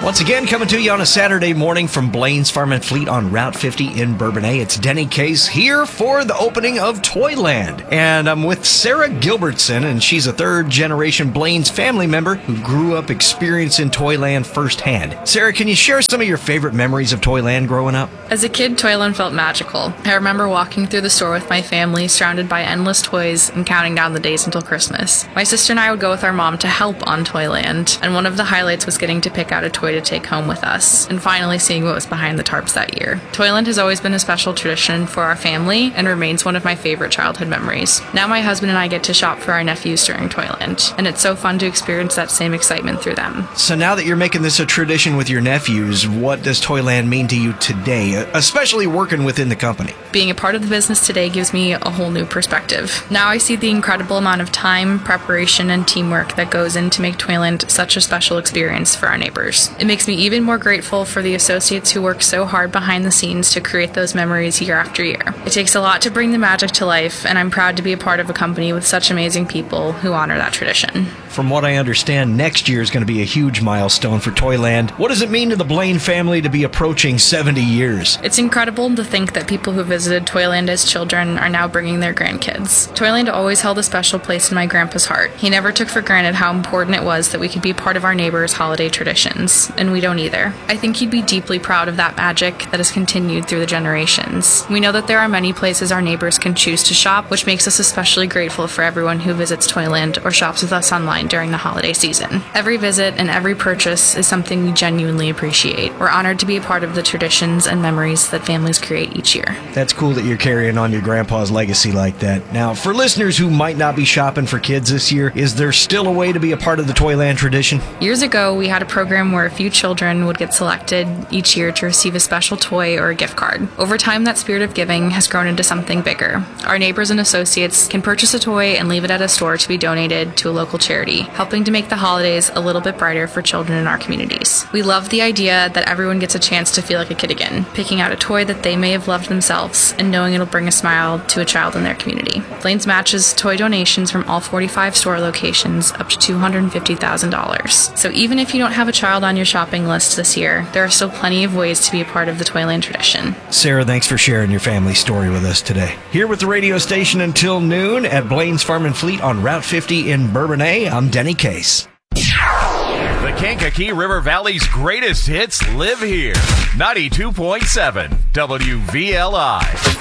Once again, coming to you on a Saturday morning from Blaine's Farm and Fleet on Route 50 in Bourbonnais. It's Denny Case here for the opening of Toyland. And I'm with Sarah Gilbertson, and she's a third-generation Blaine's family member who grew up experiencing Toyland firsthand. Sarah, can you share some of your favorite memories of Toyland growing up? As a kid, Toyland felt magical. I remember walking through the store with my family, surrounded by endless toys and counting down the days until Christmas. My sister and I would go with our mom to help on Toyland, and one of the highlights was getting to pick out a toy to take home with us, and finally seeing what was behind the tarps that year. Toyland has always been a special tradition for our family and remains one of my favorite childhood memories. Now my husband and I get to shop for our nephews during Toyland, and it's so fun to experience that same excitement through them. So now that you're making this a tradition with your nephews, what does Toyland mean to you today, especially working within the company? Being a part of the business today gives me a whole new perspective. Now I see the incredible amount of time, preparation, and teamwork that goes in to make Toyland such a special experience for our neighbors. It makes me even more grateful for the associates who work so hard behind the scenes to create those memories year after year. It takes a lot to bring the magic to life, and I'm proud to be a part of a company with such amazing people who honor that tradition. From what I understand, next year is going to be a huge milestone for Toyland. What does it mean to the Blaine family to be approaching 70 years? It's incredible to think that people who visited Toyland as children are now bringing their grandkids. Toyland always held a special place in my grandpa's heart. He never took for granted how important it was that we could be part of our neighbors' holiday traditions, and we don't either. I think he'd be deeply proud of that magic that has continued through the generations. We know that there are many places our neighbors can choose to shop, which makes us especially grateful for everyone who visits Toyland or shops with us online during the holiday season. Every visit and every purchase is something we genuinely appreciate. We're honored to be a part of the traditions and memories that families create each year. That's cool that you're carrying on your grandpa's legacy like that. Now, for listeners who might not be shopping for kids this year, is there still a way to be a part of the Toyland tradition? Years ago, we had a program where a few children would get selected each year to receive a special toy or a gift card. Over time, that spirit of giving has grown into something bigger. Our neighbors and associates can purchase a toy and leave it at a store to be donated to a local charity, helping to make the holidays a little bit brighter for children in our communities. We love the idea that everyone gets a chance to feel like a kid again, picking out a toy that they may have loved themselves and knowing it'll bring a smile to a child in their community. Blaine's matches toy donations from all 45 store locations up to $250,000. So even if you don't have a child on your shopping list this year, there are still plenty of ways to be a part of the Toyland tradition. Sarah, thanks for sharing your family story with us today. Here with the radio station until noon at Blaine's Farm and Fleet on Route 50 in Bourbonnais, I'm Denny Case. The Kankakee River Valley's greatest hits live here. 92.7 WVLI.